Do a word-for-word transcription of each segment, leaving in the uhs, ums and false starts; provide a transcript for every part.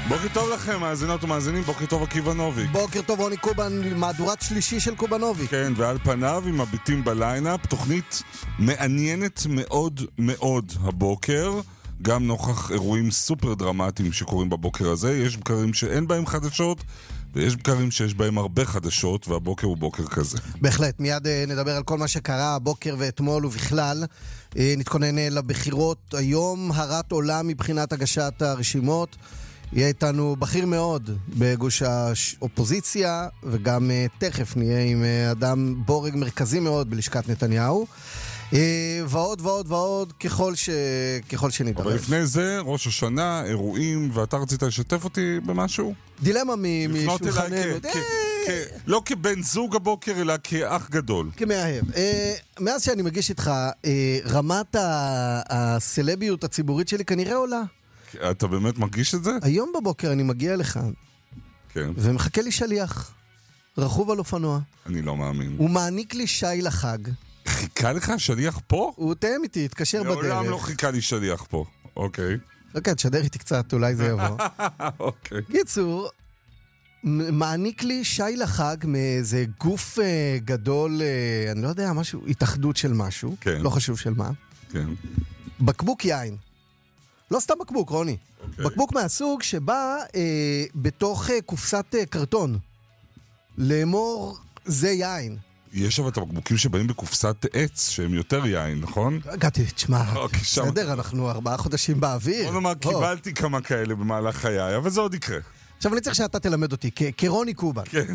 בוקר טוב לכם, מאזינות ומאזינים, בוקר טוב עקיבא נוביק. בוקר טוב רוני קובן, מהדורת שלישי של קובנוביק. כן, ועל פניו עם הביטים בליינאפ, תוכנית מעניינת מאוד מאוד הבוקר, גם נוכח אירועים סופר דרמטיים שקורים בבוקר הזה. יש בקרים שאין בהם חדשות, ויש בקרים שיש בהם הרבה חדשות, והבוקר הוא בוקר כזה. בהחלט, מיד נדבר על כל מה שקרה הבוקר ואתמול ובכלל. נתכונן לבחירות היום, הרת עולם מבחינת הגשת הרשימות. יהיה איתנו בכיר מאוד בגוש האופוזיציה, וגם תכף נהיה עם אדם בורג מרכזי מאוד בלשכת נתניהו. ועוד ועוד ועוד ככל ש... ככל שנידרש. אבל לפני זה, ראש השנה, אירועים, ואתה רצית לשתף אותי במשהו? דילמה משולחננו. לא כבן זוג הבוקר, אלא כאח גדול. כמאהב. מאז שאני מגיש איתך, רמת הסלביות הציבורית שלי כנראה עולה. אתה באמת מרגיש את זה? היום בבוקר אני מגיע לכאן, כן. ומחכה לי שליח, רכוב על אופנוע. אני לא מאמין. הוא מעניק לי שי לחג. חיכה לך שליח פה? הוא תאם איתי, התקשר בדרך. מעולם לא חיכה לי שליח פה, אוקיי. אוקיי, תשדר איתי קצת, אולי זה יבוא. אוקיי. קיצור, מעניק לי שי לחג מאיזה גוף אה, גדול, אה, אני לא יודע, משהו, התאחדות של משהו, כן. לא חשוב של מה. כן. בקבוק יין. לא סתם בקבוק, רוני. אוקיי. בקבוק מהסוג שבא אה, בתוך אה, קופסת אה, קרטון. לאמור זה יין. יש אבל את הבקבוקים שבאים בקופסת עץ, שהם יותר יין, נכון? הגעתי, תשמע, אוקיי, שם- בסדר, אנחנו ארבעה חודשים באוויר. בוא נאמר, בוא. קיבלתי כמה כאלה במהלך חיי, אבל זה עוד יקרה. עכשיו אני צריך שאתה תלמד אותי, כ- כרוני קובן. כן.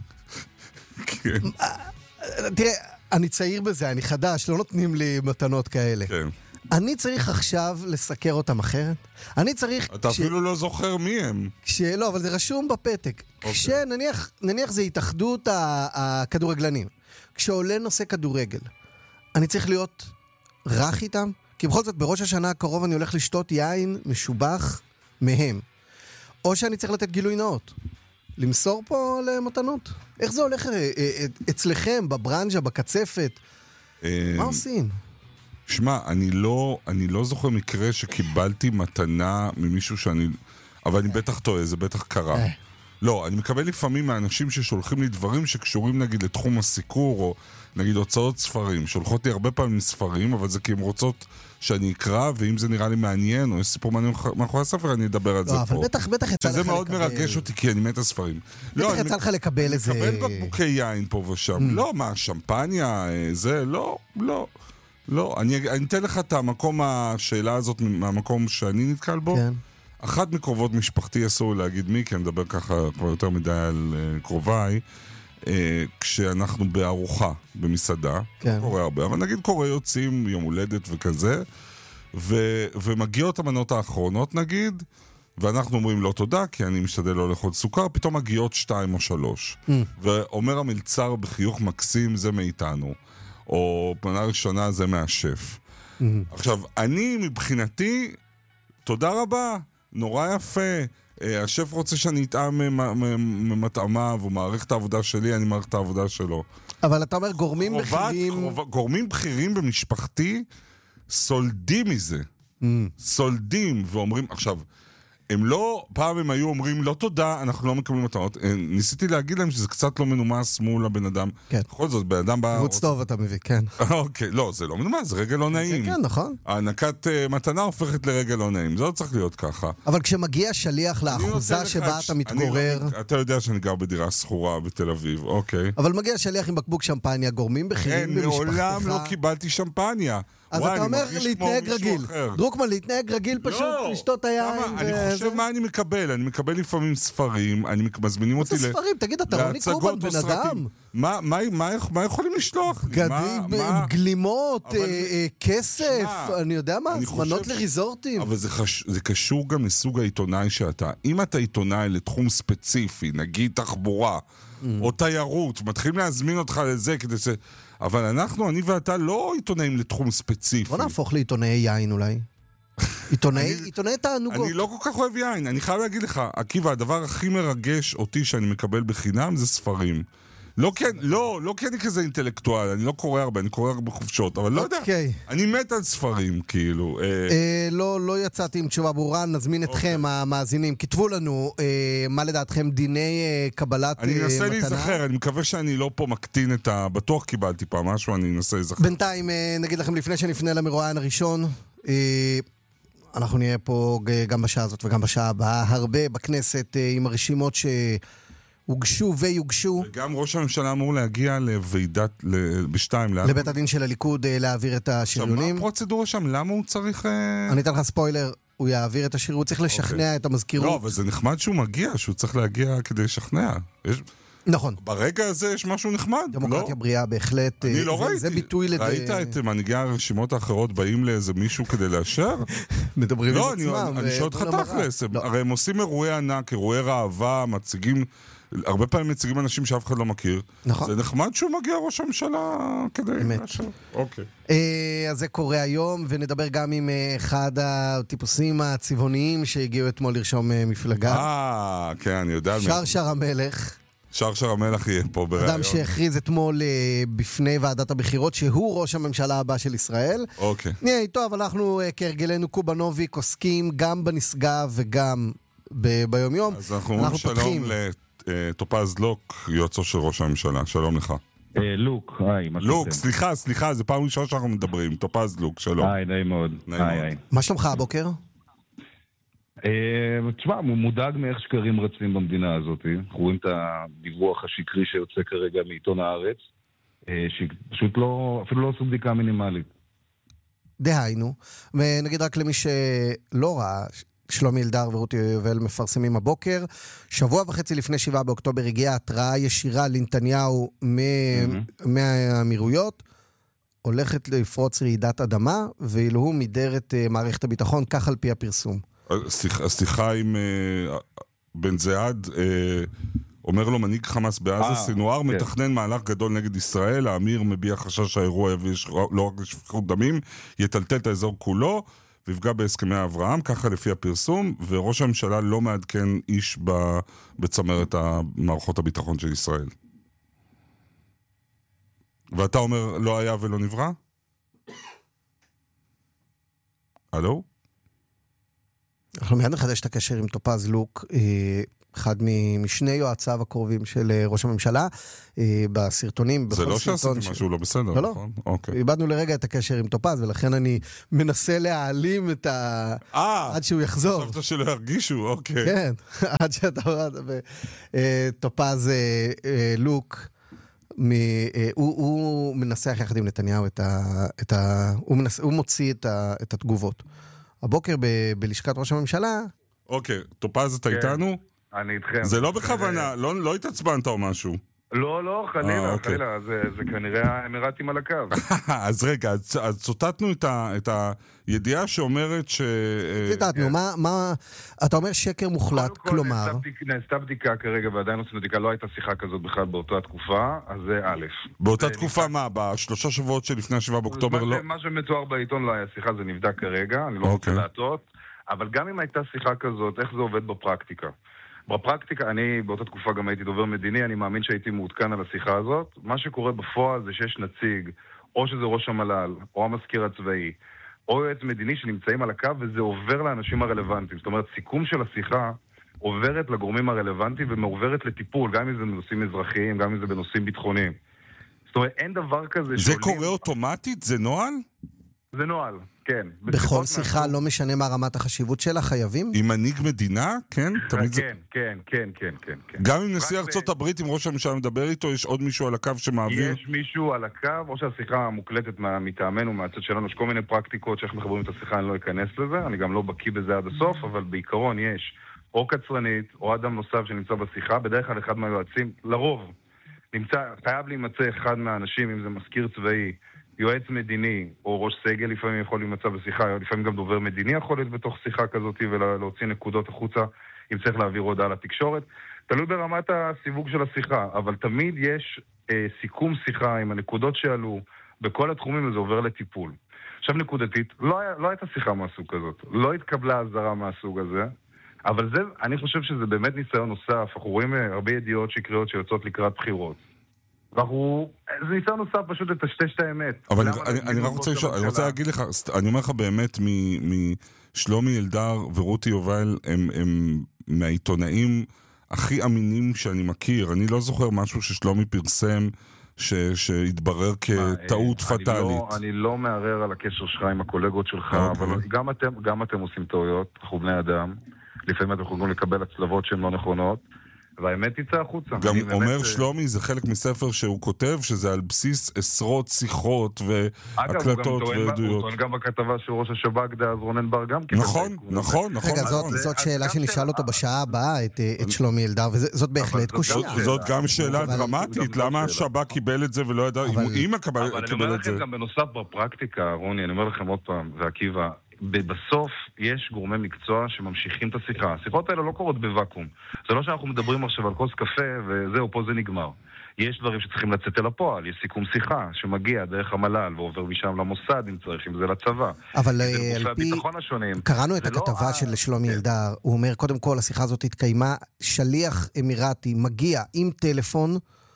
כן. תראה, אני צעיר בזה, אני חדש, לא נותנים לי מתנות כאלה. כן. אני צריך עכשיו לסקר אותם אחרת. אני צריך... אתה כש- אפילו לא זוכר מי הם. כש... לא, אבל זה רשום בפתק. אוקיי. כשנניח, נניח זה התאחדות ה- הכדורגלנים. כשעולה נושא כדורגל, אני צריך להיות רך איתם? כי בכל זאת, בראש השנה הקרוב אני הולך לשתות יין משובח מהם. או שאני צריך לתת גילוי נאות. למסור פה למתנות. איך זה הולך אה, אה, אצלכם, בברנז'ה, בקצפת? אה, מה עושים? שמע, אני לא, אני לא זוכר מקרה שקיבלתי מתנה ממישהו שאני... אבל אני בטח טועה, זה בטח קרה. אה. לא, אני מקבל לפעמים מאנשים ששולחים לי דברים שקשורים נגיד לתחום הסיקור, או נגיד הוצאות ספרים. שולחות לי הרבה פעמים ספרים, אבל זה כי הן רוצות שאני אקרא, ואם זה נראה לי מעניין, או יש סיפור מעניין מאחורי הספר, אני אדבר על זה לא, פה. אבל בטח, בטח יצא לך שזה לקבל... מאוד מרגש אותי, כי אני מת הספרים. לא, בטח אני יצא לך לקבל איזה... מקבל בקבוקי יין פה ושם. לא, מה, שמפניה, אה, זה, לא, לא. לא, אני, אני אתן לך את המקום, השאלה הזאת מהמקום שאני נתקל בו. כן. אחת מקרובות משפחתי, אסור להגיד מי, כי אני מדבר ככה כבר יותר מדי על uh, קרוביי, uh, כשאנחנו בארוחה במסעדה, כן. קורה הרבה, אבל נגיד קורה יוצאים יום הולדת וכזה, ו- ומגיעות המנות האחרונות נגיד, ואנחנו אומרים לא תודה, כי אני משתדל לא לאכול סוכר, פתאום מגיעות שתיים או שלוש. Mm. ואומר המלצר בחיוך מקסים, זה מאיתנו. או פנה ראשונה, זה מהשף. Mm. עכשיו, אני מבחינתי, תודה רבה, נורא יפה. אה, השף רוצה שאני אטעם ממטעמיו, הוא מעריך את העבודה שלי, אני מעריך את העבודה שלו. אבל אתה אומר גורמים חובת- בכירים... חובה- גורמים בכירים במשפחתי סולדים מזה. Mm. סולדים ואומרים, עכשיו, הם לא, פעם הם היו אומרים, לא תודה, אנחנו לא מקבלים מתנות. אה, ניסיתי להגיד להם שזה קצת לא מנומס מול הבן אדם. כן. בכל זאת, בן אדם בא... רוץ טוב אתה מביא, כן. אוקיי, לא, זה לא מנומס, זה רגע לא נעים. כן, נכון. הענקת uh, מתנה הופכת לרגע לא נעים, זה לא צריך להיות ככה. אבל כשמגיע שליח אני נותן לאחוזה לך שבה ש- אתה אני מתגורר... לא- אתה יודע שאני גר בדירה שכורה בתל אביב, אוקיי. אבל מגיע שליח עם בקבוק שמפניה, גורמים בכירים אין, במשפחתך... מעולם לא קיבלתי שמפניה. אז וואי, אתה אני אומר מרגיש כמו להתנהג מישהו רגיל. אחר. דרוקמן, להתנהג רגיל פשוט, לא, לשתות את היין. למה? אני וזה. חושב מה אני מקבל, אני מקבל לפעמים ספרים, אני מזמינים אותי איזה ספרים? תגיד, אתה רוני להצגות קובן, או בן סרטים. אדם. מה- מה- מה מה יכולים לשלוח לי? מה- גדים, מה- גלימות, אבל- אה, אה, כסף, שמע, אני יודע מה, אני הזמנות חושב ש- לריזורטים. אבל זה, חש... זה קשור גם לסוג העיתונאי שאתה. אם אתה עיתונאי לתחום ספציפי, נגיד תחבורה, mm. או תיירות, מתחילים להזמין אותך לזה כדי ש... אבל אנחנו, אני ואתה, לא עיתונאים לתחום ספציפי. בוא נהפוך לעיתונאי יין אולי. עיתונאי, אני- עיתונאי תענוגות. אני לא כל כך אוהב יין. אני חייב להגיד לך, עקיבא, הדבר הכי מרגש אותי שאני מקבל בחינם זה ספרים. לא כן, לא, לא כן אני כזה אינטלקטואל, אני לא קורא הרבה, אני קורא הרבה חופשות, אבל לא יודע, אני מת על ספרים, כאילו. לא, לא יצאתי עם תשובה ברורה, נזמין אתכם, המאזינים, כתבו לנו מה לדעתכם דיני קבלת מתנה. אני אנסה להיזכר, אני מקווה שאני לא פה מקטין את ה... בטוח קיבלתי פעם משהו, אני אנסה להיזכר. בינתיים, נגיד לכם לפני שנפנה למרואיין הראשון, אנחנו נהיה פה גם בשעה הזאת וגם בשעה הבאה, הרבה בכנסת עם הרשימות ש... הוגשו ויוגשו. וגם ראש הממשלה אמור להגיע לוועידת, בשתיים, לבית הדין של הליכוד להעביר את השריונים. עכשיו, מה הפרוצדורה שם? למה הוא צריך... אני אתן לך ספוילר, הוא יעביר את השריון, הוא צריך לשכנע את המזכירות. לא, אבל זה נחמד שהוא מגיע, שהוא צריך להגיע כדי לשכנע. נכון. ברגע הזה יש משהו נחמד. דמוקרטיה בריאה בהחלט. אני לא ראיתי. זה ביטוי לד... ראית את מנהיגי הרשימות האחרות באים לאיזה מישהו כדי לאשר? מדברים עם עצמם. לא, אני שואל אותך תכלס. הרי הם עושים אירועי ענק, אירועי ראווה, מציגים... הרבה פעמים מציגים אנשים שאף אחד לא מכיר. נכון. זה נחמד שהוא מגיע ראש הממשלה כדי... אמת. אוקיי. אז זה קורה היום, ונדבר גם עם אחד הטיפוסים הצבעוניים שהגיעו אתמול לרשום מפלגה. אה, כן, אני יודע. שרשר המלך. שרשר המלך יהיה פה בראיון. אדם שהכריז אתמול בפני ועדת הבחירות שהוא ראש הממשלה הבא של ישראל. אוקיי. נהיה איתו, אבל אנחנו כהרגלנו קובנוביק עוסקים גם בנסגר וגם ביום יום. אז אנחנו אומרים שלום לטופז לוק, יועצו של ראש הממשלה. שלום לך. לוק, היי. לוק, סליחה, סליחה, זה פעם ראשונה שאנחנו מדברים. טופז לוק, שלום. היי, נעים מאוד. מה שלומך הבוקר? תשמע, הוא מודאג מאיך שקרים רצים במדינה הזאת. אנחנו רואים את הדיווח השקרי שיוצא כרגע מעיתון הארץ, שפשוט לא, אפילו לא עשו בדיקה מינימלית. דהיינו, ונגיד רק למי שלא ראה, שלומי אלדר ורותי יובל מפרסמים הבוקר, שבוע וחצי לפני שבעה באוקטובר הגיעה התראה ישירה לנתניהו מהאמירויות, הולכת לפרוץ רעידת אדמה, ואילו מידר את מערכת הביטחון, כך על פי הפרסום. השיחה עם בן זיעד, אומר לו מנהיג חמאס בעזה, סינואר מתכנן מהלך גדול נגד ישראל, האמיר מביע חשש שהאירוע יביא לא רק לשפיכות דמים, יטלטל את האזור כולו, ויפגע בהסכמי אברהם, ככה לפי הפרסום, וראש הממשלה לא מעדכן איש בצמרת מערכות הביטחון של ישראל. ואתה אומר, לא היה ולא נברא? הלו? אנחנו מיד נחדש את הקשר עם טופז לוק, אחד משני יועציו הקרובים של ראש הממשלה, בסרטונים. זה לא שעשיתי משהו לא בסדר, נכון? אוקיי. איבדנו לרגע את הקשר עם טופז, ולכן אני מנסה להעלים את ה... עד שהוא יחזור. חשבת שלא ירגישו, אוקיי. כן, עד שאתה... טופז לוק, הוא מנסח יחד עם נתניהו את ה... הוא מוציא את התגובות. הבוקר בלשכת ראש הממשלה... אוקיי, טופז אתה איתנו? אני איתכם. זה לא בכוונה, לא התעצבנת או משהו. לא, לא, חלילה, חלילה, זה כנראה האמירתים על הקו. אז רגע, אז צוטטנו את הידיעה שאומרת ש... צוטטנו, מה... אתה אומר שקר מוחלט, כלומר... נעשתה בדיקה כרגע, ועדיין עושים בדיקה, לא הייתה שיחה כזאת בכלל באותה תקופה, אז זה א'. באותה תקופה מה? בשלושה שבועות שלפני השבעה באוקטובר לא? מה שמתואר בעיתון לא היה שיחה, זה נבדק כרגע, אני לא רוצה להטעות, אבל גם אם הייתה שיחה כזאת, איך זה עובד בפרקטיקה? בפרקטיקה, אני באותה תקופה גם הייתי דובר מדיני, אני מאמין שהייתי מעודכן על השיחה הזאת. מה שקורה בפועל זה שיש נציג, או שזה ראש המל"ל, או המזכיר הצבאי, או יועץ מדיני שנמצאים על הקו, וזה עובר לאנשים הרלוונטיים. זאת אומרת, סיכום של השיחה עוברת לגורמים הרלוונטיים ומעוברת לטיפול, גם אם זה בנושאים אזרחיים, גם אם זה בנושאים ביטחוניים. זאת אומרת, אין דבר כזה... זה קורה אוטומטית? זה נוהל? זה נוהל, כן. בכל שיחה לא משנה מה רמת החשיבות שלה, חייבים? עם מנהיג מדינה? כן? כן, כן, כן, כן, כן. גם עם נשיא ארצות הברית, אם ראש הממשלה מדבר איתו, יש עוד מישהו על הקו שמעביר? יש מישהו על הקו, או שהשיחה מוקלטת מטעמנו, מהצד שלנו, יש כל מיני פרקטיקות שאנחנו מחברים את השיחה, אני לא אכנס לזה, אני גם לא בקיא בזה עד הסוף, אבל בעיקרון יש או קצרנית, או אדם נוסף שנמצא בשיחה, בדרך כלל אחד מהיועצים, לרוב, נמצא, חייב להימצא אחד מהאנשים, אם זה מזכיר צבאי, יועץ מדיני או ראש סגל, לפעמים יכול להימצא בשיחה, לפעמים גם דובר מדיני יכול להיות בתוך שיחה כזאת ולהוציא נקודות החוצה אם צריך להעביר הודעה לתקשורת. תלוי ברמת הסיווג של השיחה, אבל תמיד יש אה, סיכום שיחה עם הנקודות שעלו בכל התחומים, וזה עובר לטיפול. עכשיו נקודתית, לא, היה, לא הייתה שיחה מהסוג כזאת, לא התקבלה הזרה מהסוג הזה, אבל זה, אני חושב שזה באמת ניסיון נוסף. אנחנו רואים הרבה ידיעות שקריות שיוצאות לקראת בחירות. ואנחנו, זה ניסיון נוסף פשוט לטשטש את האמת. אבל אני, אני, אני רק רוצה לשאול, אני רוצה להגיד לך, אני אומר לך באמת, משלומי אלדר ורותי יובל, הם, הם מהעיתונאים הכי אמינים שאני מכיר. אני לא זוכר משהו ששלומי פרסם, ש, שהתברר כטעות פטלית. לא, אני לא מערער על הקשר שלך עם הקולגות שלך, okay. אבל גם אתם, גם אתם עושים טעויות, אנחנו בני אדם. לפעמים אתם יכולים לקבל הצלבות שהן לא נכונות, והאמת יצא החוצה. גם אומר באמת... שלומי, זה חלק מספר שהוא כותב, שזה על בסיס עשרות שיחות והקלטות ועדויות. הוא טוען גם בכתבה של ראש השב"כ דאז רונן בר גם. נכון, נכון, נכון. רגע, זאת שאלה שנשאל אותו בשעה הבאה, את שלומי אלדר, וזאת בהחלט קושיה. זאת גם שאלה דרמטית, למה השב"כ קיבל את זה ולא ידע, אם אמא קיבל את זה. אבל אני אומר לכם גם בנוסף בפרקטיקה, רוני, אני אומר לכם עוד פעם, ועקיבא, בסוף יש גורמי מקצוע שממשיכים את השיחה. השיחות האלה לא קורות בוואקום. זה לא שאנחנו מדברים עכשיו על כוס קפה וזהו, פה זה נגמר. יש דברים שצריכים לצאת אל הפועל. יש סיכום שיחה שמגיע דרך המל"ל ועובר משם למוסד, אם צריך, אם זה לצבא. אבל על פי... קראנו את הכתבה לא... של שלומי אלדר. הוא אומר, קודם כל, השיחה הזאת התקיימה, שליח אמירתי מגיע עם טלפון,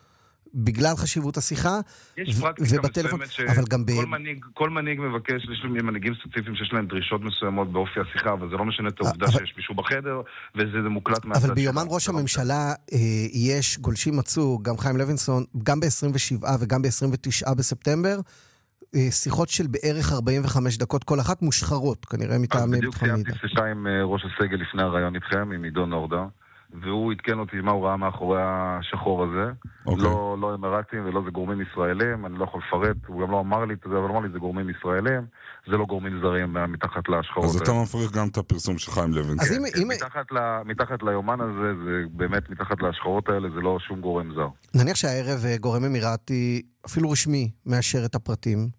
בגלל חשיבות השיחה, יש פרקטיקה ובטלפון, אבל גם ב... כל מנהיג, כל מנהיג מבקש, יש להם מנהיגים ספציפיים שיש להם דרישות מסוימות באופי השיחה, אבל זה לא משנה את העובדה אבל... שיש מישהו בחדר, וזה מוקלט מהצד אבל ביומן ראש הממשלה אה, יש, גולשים מצאו, גם חיים לוינסון, גם ב-עשרים ושבעה וגם ב-עשרים ותשעה בספטמבר, אה, שיחות של בערך ארבעים וחמש דקות, כל אחת מושחרות, כנראה מטעמי ביטחון מידע. בדיוק סיימתי שיחה עם ראש הסגל לפני הרעיון איתכם, עם עידון נורדה. והוא התקן אותי מה הוא ראה מאחורי השחור הזה. Okay. לא, לא אמרתים ולא זה גורמים ישראלים, אני לא יכול לפרט, הוא גם לא אמר לי את זה, אבל אמר לי זה גורמים ישראלים, זה לא גורמים זרים מתחת להשחרות. אז אתה מפריך גם את הפרסום שלך עם לוינסון. אז אם... כן, אם... מתחת, ל, מתחת ליומן הזה, זה באמת מתחת להשחרות האלה, זה לא שום גורם זר. נניח שהערב גורם אמירתי, אפילו רשמי, מאשר את הפרטים.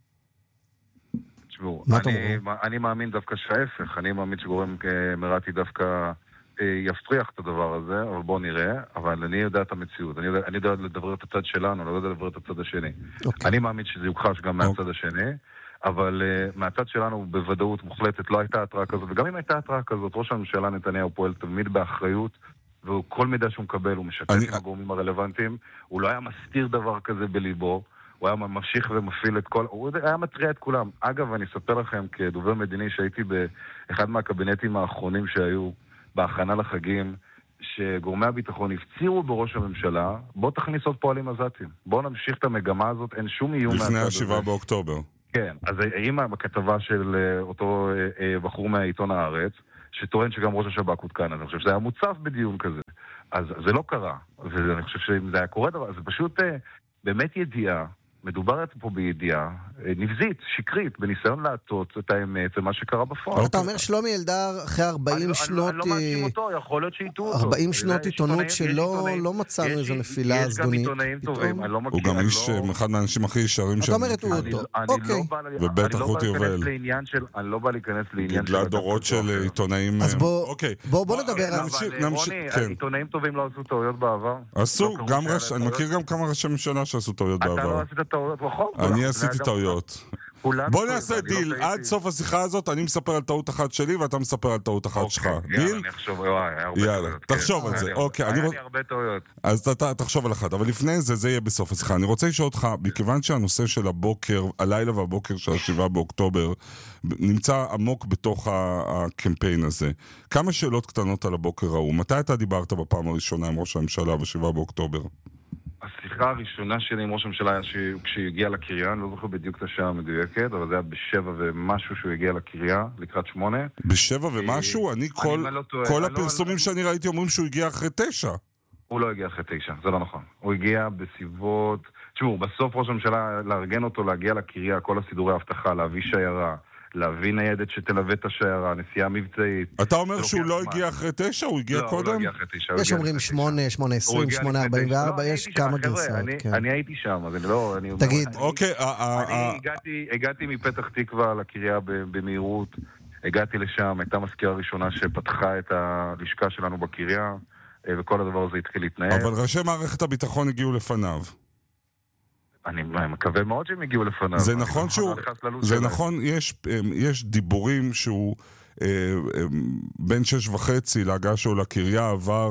תשמעו, אני, אני מאמין דווקא שההפך, אני מאמין שגורם אמירתי דווקא יפריח את הדבר הזה, אבל בואו נראה, אבל אני יודע את המציאות, אני יודע, אני יודע לדבר את הצד שלנו, אני לא יודע לדבר את הצד השני. Okay. אני מאמין שזה יוכחש גם מהצד okay. השני, אבל uh, מהצד שלנו בוודאות מוחלטת לא הייתה התראה כזאת, וגם אם הייתה התראה כזאת, ראש הממשלה נתניהו פועל תמיד באחריות, וכל מידע שהוא מקבל הוא משתף אני... עם הגורמים הרלוונטיים, הוא לא היה מסתיר דבר כזה בליבו, הוא היה ממשיך ומפעיל את כל... הוא היה מטריע את כולם. אגב, אני אספר לכם כדובר מדיני שהייתי באחד מהקבינטים האחרונים שהיו בהכנה לחגים, שגורמי הביטחון הפצירו בראש הממשלה, בוא תכניס עוד פועלים עזתים. בוא נמשיך את המגמה הזאת, אין שום איום... לפני השבעה באוקטובר. כן, אז האם בכתבה של אותו בחור מהעיתון הארץ, שטוען שגם ראש השב"כ הותקן, אני חושב שזה היה מוצף בדיון כזה. אז זה לא קרה, ואני חושב שאם זה היה קורה דבר, זה פשוט באמת ידיעה, מדוברת פה בידיעה נבזית, שקרית, בניסיון להטות את האמת, זה מה שקרה בפועל. אתה אומר שלומי אלדר אחרי ארבעים שנות... אני לא מאשים אותו, יכול להיות שיטו אותו. ארבעים שנות עיתונות שלא מצאנו איזו נפילה זדונית. יש גם עיתונאים טובים, אני לא מכיר. הוא גם איש, אחד מהאנשים הכי ישרים אתה אומר את הוא אותו. אוקיי. ובטח רותי יובל. אני לא בא להיכנס לעניין של... לדורות של עיתונאים... אז בוא נדבר על... רוני, עיתונאים טובים לא עשו טעויות בעבר. עשו, אני מכיר גם כמה ראשי ממשלה שעשו טעויות בעבר. אתה לא עשית טעויות רחוק? אני עשיתי טעויות. בוא נעשה דיל, עד סוף השיחה הזאת אני מספר על טעות אחת שלי ואתה מספר על טעות אחת שלך. דיל? יאללה, תחשוב על זה. היה לי הרבה טעויות. אז תחשוב על אחת, אבל לפני זה, זה יהיה בסוף השיחה. אני רוצה לשאול אותך, מכיוון שהנושא של הבוקר, הלילה והבוקר של השבעה באוקטובר, נמצא עמוק בתוך הקמפיין הזה. כמה שאלות קטנות על הבוקר ההוא. מתי אתה דיברת בפעם הראשונה עם ראש הממשלה בשבעה באוקטובר? השיחה הראשונה שלי עם ראש הממשלה היה כשהוא הגיע לקריה, אני לא זוכר בדיוק את השעה המדויקת, אבל זה היה בשבע ומשהו שהוא הגיע לקריה, לקראת שמונה. בשבע ומשהו? אני כל הפרסומים שאני ראיתי אומרים שהוא הגיע אחרי תשע. הוא לא הגיע אחרי תשע, זה לא נכון. הוא הגיע בסביבות... תשמעו, בסוף ראש הממשלה לארגן אותו להגיע לקריה, כל הסידורי ההבטחה, להביא שיירה, להביא ניידת שתלווה את השיירה, נסיעה מבצעית. אתה אומר שהוא לא הגיע אחרי תשע? הוא הגיע קודם? לא, הוא לא הגיע אחרי תשע. יש אומרים שמונה, שמונה עשרים, שמונה ארבעים וארבע, יש כמה גרסאות. אני הייתי שם, אז אני לא... תגיד. אוקיי. אני הגעתי מפתח תקווה לקריה במהירות, הגעתי לשם, הייתה מזכירה ראשונה שפתחה את הלשכה שלנו בקריה, וכל הדבר הזה התחיל להתנהל. אבל ראשי מערכת הביטחון הגיעו לפניו. אני מקווה מאוד שהם הגיעו לפניו. זה נכון שהוא, זה נכון, יש, יש דיבורים שהוא בין שש וחצי להגעה שלו לקריה עבר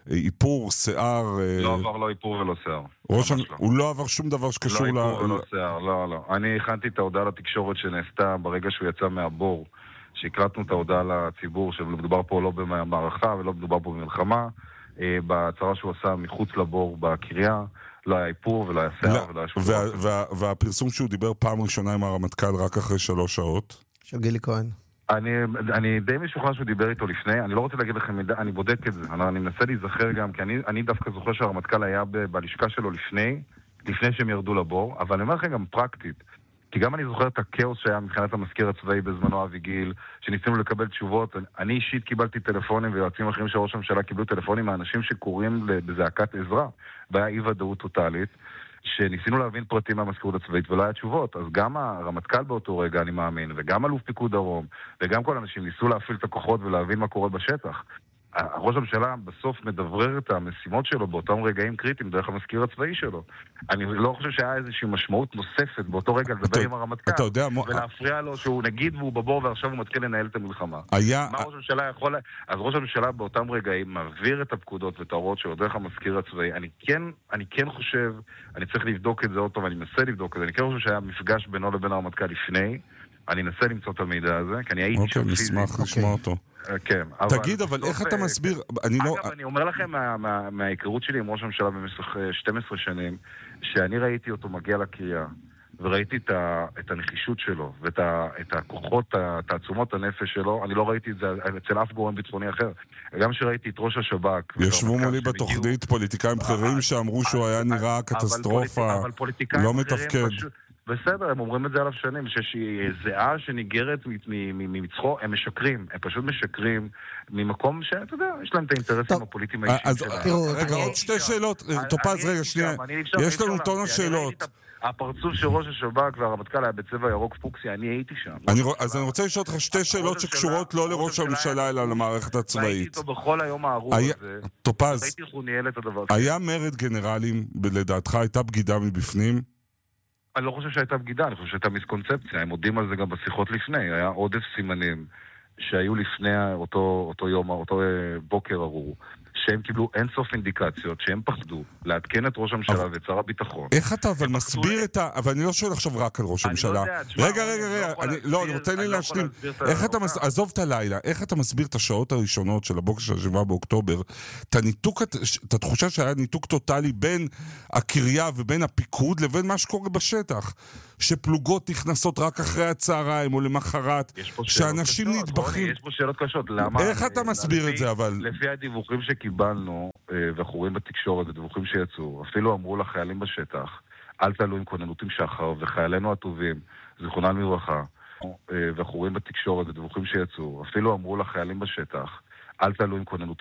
איפור, שיער... לא עבר לא איפור ולא שיער. ראש... הוא לא עבר שום דבר שקשור... לא איפור ולא שיער, לא, לא. אני הכנתי את ההודעה לתקשורת שנעשתה ברגע שהוא יצא מהבור, שהקלטנו את ההודעה לציבור, שמדובר פה לא במערכה ולא מדובר פה במלחמה, בהצהרה שהוא עשה מחוץ לבור בקריה, לא היה איפור ולא היה שיער ולא היה שום דבר. והפרסום שהוא דיבר פעם ראשונה עם הרמטכ"ל רק אחרי שלוש שעות? של גילי כהן. אני, אני די משוכנע שהוא דיבר איתו לפני, אני לא רוצה להגיד לכם, אני בודק את זה, אני, אני מנסה להיזכר גם, כי אני, אני דווקא זוכר שהרמטכ"ל היה ב, בלשכה שלו לפני, לפני שהם ירדו לבור, אבל אני אומר לכם גם פרקטית, כי גם אני זוכר את הכאוס שהיה מבחינת המזכיר הצבאי בזמנו אבי גיל, שניסינו לקבל תשובות, אני אישית קיבלתי טלפונים ויועצים אחרים של ראש הממשלה קיבלו טלפונים מאנשים שקוראים בזעקת עזרה, והיה אי ודאות טוטלית, שניסינו להבין פרטים מהמזכירות הצבאית ולא היה תשובות, אז גם הרמטכ"ל באותו רגע, אני מאמין, וגם אלוף פיקוד דרום, וגם כל אנשים ניסו להפעיל את הכוחות ולהבין מה קורה בשטח. ראש הממשלה בסוף מדברר את המשימות שלו באותם רגעים קריטיים דרך המזכיר הצבאי שלו. אני לא חושב שהיה איזושהי משמעות נוספת באותו רגע לדבר עם הרמטכ"ל ולהפריע לו שהוא נגיד והוא בבור ועכשיו הוא מתחיל לנהל את המלחמה. מה ראש הממשלה יכול... אז ראש הממשלה באותם רגעים מעביר את הפקודות ואת ההוראות שלו דרך המזכיר הצבאי. אני כן, אני כן חושב, אני צריך לבדוק את זה עוד פעם, אני מנסה לבדוק את זה, אני כן חושב שהיה מפגש בינו לבין הרמטכ"ל לפני, אני אנסה למצוא את המידע הזה, כי אני הייתי שם פיזית. אוקיי, נשמח לשמוע אותו. כן. תגיד, אבל איך אתה מסביר... אגב, אני אומר לכם מההיכרות שלי עם ראש הממשלה במשך שתים עשרה שנים, שאני ראיתי אותו מגיע לקריאה, וראיתי את הנחישות שלו, ואת הכוחות, את תעצומות הנפש שלו, אני לא ראיתי את זה אצל אף גורם ביטחוני אחר. גם שראיתי את ראש השב"כ... ישבו מולי בתוכנית פוליטיקאים בכירים שאמרו שהוא היה נראה קטסטרופה, לא מתפקד. בסדר, הם אומרים את זה עליו שנים, שיש זהה שניגרת ממצחו, הם משקרים, הם פשוט משקרים ממקום שאתה יודע, יש להם את האינטרסים הפוליטיים האישיים שלהם. רגע, עוד שתי שאלות, טופז, רגע, שנייה, יש לנו טון השאלות. הפרצוף של ראש השב"כ והרמטכ"ל היה בצבע ירוק פוקסי, אני הייתי שם. אז אני רוצה לשאול אותך שתי שאלות שקשורות לא לראש הממשלה, אלא למערכת הצבאית. והייתי איתו בכל היום הארור הזה. טופז, הייתי איך הוא ניהל את הדבר. היה מרד גנרלים, לדעתך, הייתה בגידה מבפנים? אני לא חושב שהייתה בגידה, אני חושב שהייתה מיסקונספציה, הם מודים על זה גם בשיחות לפני, היה עודף סימנים שהיו לפני אותו, אותו יום, אותו בוקר ארור, שהם קיבלו אינסוף אינדיקציות, שהם פחדו לעדכן את ראש הממשלה ואת שר הביטחון. איך אתה אבל מסביר את ה... אבל אני לא שואל עכשיו רק על ראש הממשלה. רגע, רגע, רגע, לא, אני רוצה לי להשלים. איך אתה מסביר, עזוב את הלילה, איך אתה מסביר את השעות הראשונות של הבוקר של השבעה באוקטובר, את הניתוק, את התחושה שהיה ניתוק טוטלי בין הקריה ובין הפיקוד לבין מה שקורה בשטח? שפלוגות נכנסות רק אחרי הצהריים או למחרת, שאנשים נטבחים. יש פה שאלות קשות, למה? איך אתה מסביר את זה אבל? לפי הדיווחים שקיבלנו, ואנחנו רואים בתקשורת, ודיווחים שיצאו, אפילו אמרו לחיילים בשטח, אל תעלו עם כוננות עם שחר, וחיילינו הטובים, זיכרונם לברכה, ואנחנו רואים בתקשורת, ודיווחים שיצאו, אפילו אמרו לחיילים בשטח, אל תעלו עם כוננות